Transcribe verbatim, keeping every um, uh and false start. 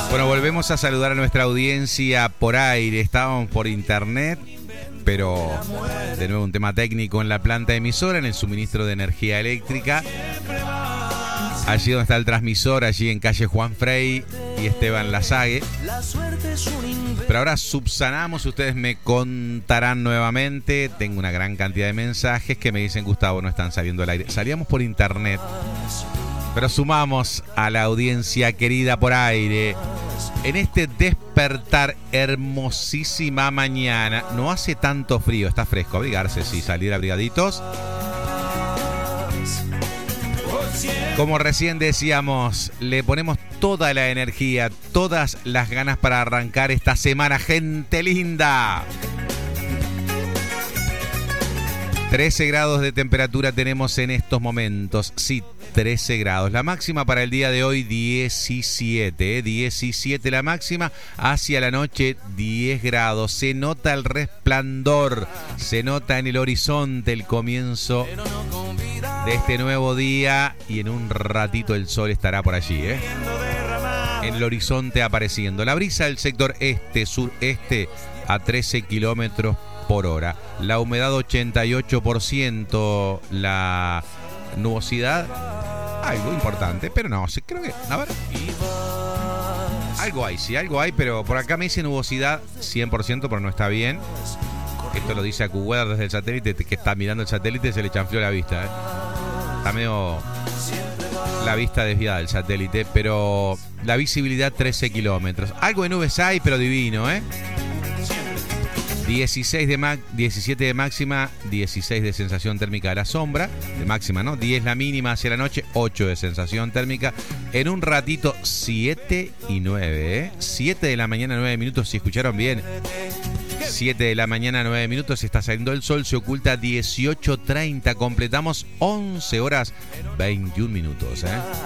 Bueno, volvemos a saludar a nuestra audiencia por aire. Estábamos por internet, pero de nuevo un tema técnico en la planta emisora, en el suministro de energía eléctrica. Allí donde está el transmisor, allí en calle Juan Frey y Esteban Lasague. Pero ahora subsanamos, ustedes me contarán nuevamente. Tengo una gran cantidad de mensajes que me dicen, Gustavo, no están saliendo al aire. Salíamos por internet, pero sumamos a la audiencia querida por aire. En este despertar, hermosísima mañana. No hace tanto frío, está fresco. Abrigarse, sí, salir abrigaditos. Como recién decíamos, le ponemos toda la energía, todas las ganas para arrancar esta semana, gente linda. trece grados de temperatura tenemos en estos momentos. Sí, trece grados. La máxima para el día de hoy, diecisiete. ¿eh? diecisiete la máxima. Hacia la noche, diez grados. Se nota el resplandor. Se nota en el horizonte el comienzo de este nuevo día. Y en un ratito el sol estará por allí, ¿eh? En el horizonte apareciendo. La brisa del sector este, sureste, a trece kilómetros por hora. La humedad ochenta y ocho por ciento. La nubosidad, algo importante, pero no, sí, creo que, a ver, algo hay, sí, algo hay, pero por acá me dice nubosidad cien por ciento, pero no está bien. Esto lo dice AccuWeather desde el satélite, que está mirando el satélite, se le chanfleó la vista, ¿eh? Está medio la vista desviada del satélite, pero la visibilidad trece kilómetros. Algo de nubes hay, pero divino, ¿eh? dieciséis de ma- diecisiete de máxima, dieciséis de sensación térmica a la sombra, de máxima, ¿no? diez la mínima hacia la noche, ocho de sensación térmica. En un ratito, siete y nueve, ¿eh? siete de la mañana, nueve minutos, si escucharon bien. siete de la mañana, nueve minutos, está saliendo el sol, se oculta dieciocho treinta, completamos once horas, veintiún minutos, ¿eh?